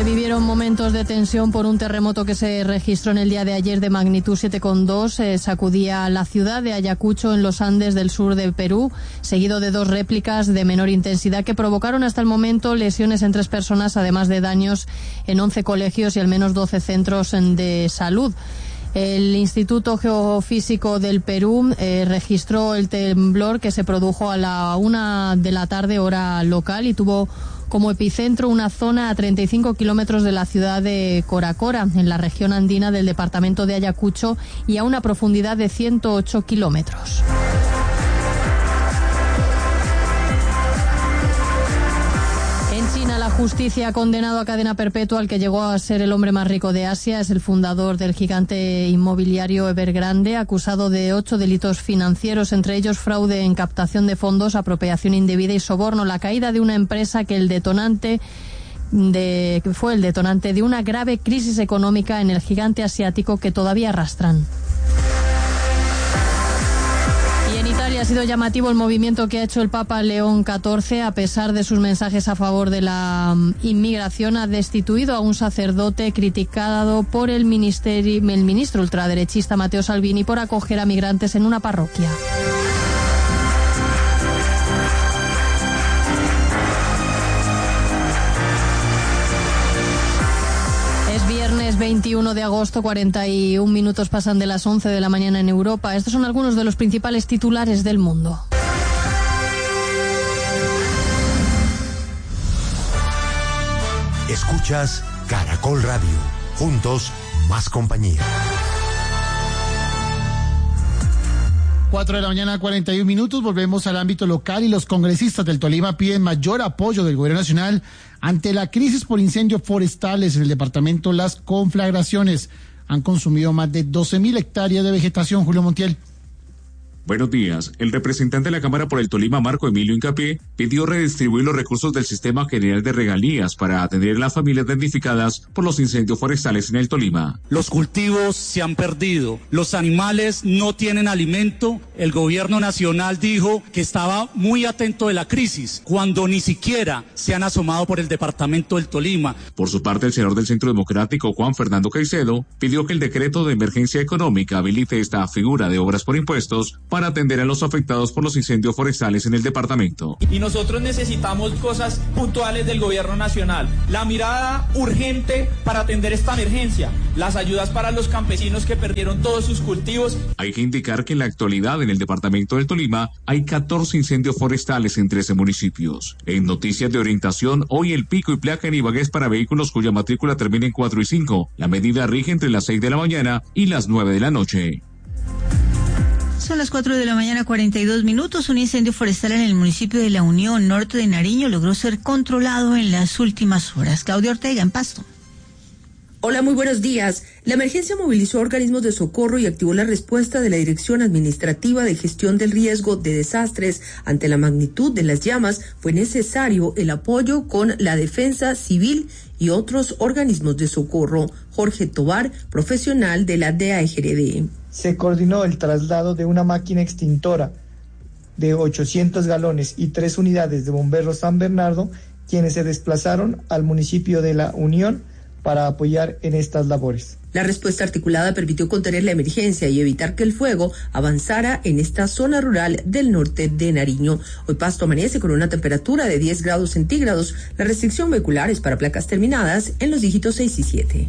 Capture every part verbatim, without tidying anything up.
vivieron momentos de tensión por un terremoto que se registró en el día de ayer de magnitud siete coma dos. Eh, sacudía la ciudad de Ayacucho en los Andes del sur de Perú, seguido de dos réplicas de menor intensidad que provocaron hasta el momento lesiones en tres personas, además de daños en once colegios y al menos doce centros de salud. El Instituto Geofísico del Perú eh, registró el temblor que se produjo a la una de la tarde hora local y tuvo como epicentro una zona a treinta y cinco kilómetros de la ciudad de Coracora, en la región andina del departamento de Ayacucho, y a una profundidad de ciento ocho kilómetros. En China, la justicia ha condenado a cadena perpetua al que llegó a ser el hombre más rico de Asia. Es el fundador del gigante inmobiliario Evergrande, acusado de ocho delitos financieros, entre ellos fraude en captación de fondos, apropiación indebida y soborno. La caída de una empresa que el detonante de, que fue el detonante de una grave crisis económica en el gigante asiático que todavía arrastran. Ha sido llamativo el movimiento que ha hecho el Papa León catorce. A pesar de sus mensajes a favor de la inmigración, ha destituido a un sacerdote criticado por el, ministerio, el ministro ultraderechista Matteo Salvini por acoger a migrantes en una parroquia. veintiuno de agosto, cuarenta y un minutos pasan de las once de la mañana en Europa. Estos son algunos de los principales titulares del mundo. Escuchas Caracol Radio. Juntos, más compañía. cuatro de la mañana, cuarenta y un minutos. Volvemos al ámbito local y los congresistas del Tolima piden mayor apoyo del gobierno nacional ante la crisis por incendios forestales en el departamento. Las conflagraciones han consumido más de doce mil hectáreas de vegetación. Julio Montiel. Buenos días. El representante de la Cámara por el Tolima, Marco Emilio Hincapié, pidió redistribuir los recursos del Sistema General de Regalías para atender a las familias damnificadas por los incendios forestales en el Tolima. Los cultivos se han perdido, los animales no tienen alimento. El gobierno nacional dijo que estaba muy atento de la crisis, cuando ni siquiera se han asomado por el departamento del Tolima. Por su parte, el senador del Centro Democrático, Juan Fernando Caicedo, pidió que el decreto de emergencia económica habilite esta figura de obras por impuestos para atender a los afectados por los incendios forestales en el departamento. Y nosotros necesitamos cosas puntuales del gobierno nacional. La mirada urgente para atender esta emergencia. Las ayudas para los campesinos que perdieron todos sus cultivos. Hay que indicar que en la actualidad en el departamento del Tolima hay catorce incendios forestales en trece municipios. En noticias de orientación, hoy el pico y placa en Ibagué es para vehículos cuya matrícula termina en cuatro y cinco. La medida rige entre las seis de la mañana y las nueve de la noche. Son las cuatro de la mañana, cuarenta y dos minutos. Un incendio forestal en el municipio de La Unión, norte de Nariño, logró ser controlado en las últimas horas. Claudia Ortega, en Pasto. Hola, muy buenos días. La emergencia movilizó organismos de socorro y activó la respuesta de la Dirección Administrativa de Gestión del Riesgo de Desastres. Ante la magnitud de las llamas, fue necesario el apoyo con la Defensa Civil y otros organismos de socorro. Jorge Tobar, profesional de la D A E G R D. Se coordinó el traslado de una máquina extintora de ochocientos galones y tres unidades de bomberos San Bernardo, quienes se desplazaron al municipio de La Unión para apoyar en estas labores. La respuesta articulada permitió contener la emergencia y evitar que el fuego avanzara en esta zona rural del norte de Nariño. Hoy Pasto amanece con una temperatura de diez grados centígrados. La restricción vehicular es para placas terminadas en los dígitos seis y siete.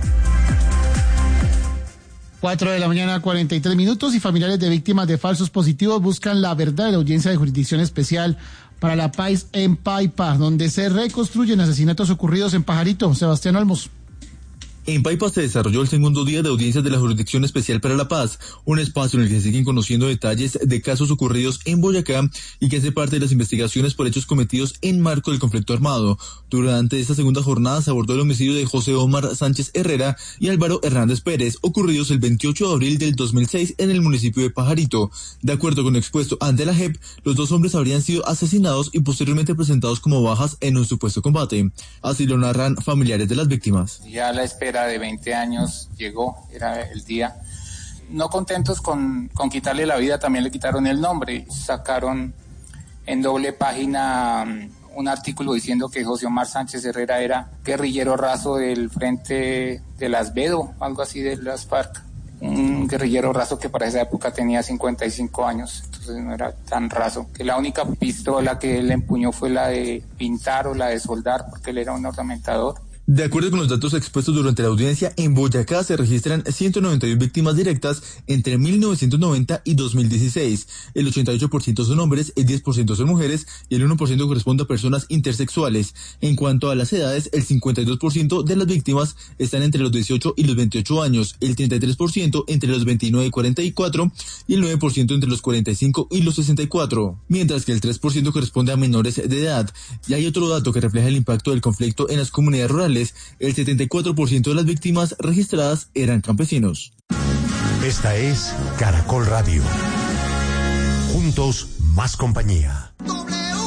cuatro de la mañana, cuarenta y tres minutos, y familiares de víctimas de falsos positivos buscan la verdad de la Audiencia de Jurisdicción Especial para la Paz en Paipa, donde se reconstruyen asesinatos ocurridos en Pajarito. Sebastián Olmos. En Paipa se desarrolló el segundo día de audiencias de la Jurisdicción Especial para la Paz, un espacio en el que se siguen conociendo detalles de casos ocurridos en Boyacá y que hace parte de las investigaciones por hechos cometidos en marco del conflicto armado. Durante esta segunda jornada se abordó el homicidio de José Omar Sánchez Herrera y Álvaro Hernández Pérez, ocurridos el veintiocho de abril del dos mil seis en el municipio de Pajarito. De acuerdo con lo expuesto ante la J E P, los dos hombres habrían sido asesinados y posteriormente presentados como bajas en un supuesto combate. Así lo narran familiares de las víctimas. Ya la espera de veinte años llegó, era el día. No contentos con, con quitarle la vida, también le quitaron el nombre. Sacaron en doble página un artículo diciendo que José Omar Sánchez Herrera era guerrillero raso del Frente de las Vedo, algo así de las FARC. Un guerrillero raso que para esa época tenía cincuenta y cinco años, entonces no era tan raso. Que la única pistola que él empuñó fue la de pintar o la de soldar, porque él era un ornamentador. De acuerdo con los datos expuestos durante la audiencia, en Boyacá se registran ciento noventa y uno víctimas directas entre mil novecientos noventa y dos mil dieciséis. El ochenta y ocho por ciento son hombres, el diez por ciento son mujeres y el uno por ciento corresponde a personas intersexuales. En cuanto a las edades, el cincuenta y dos por ciento de las víctimas están entre los dieciocho y los veintiocho años, el treinta y tres por ciento entre los veintinueve y cuarenta y cuatro y el nueve por ciento entre los cuarenta y cinco y los sesenta y cuatro, mientras que el tres por ciento corresponde a menores de edad. Y hay otro dato que refleja el impacto del conflicto en las comunidades rurales. El setenta y cuatro por ciento de las víctimas registradas eran campesinos. Esta es Caracol Radio. Juntos, más compañía.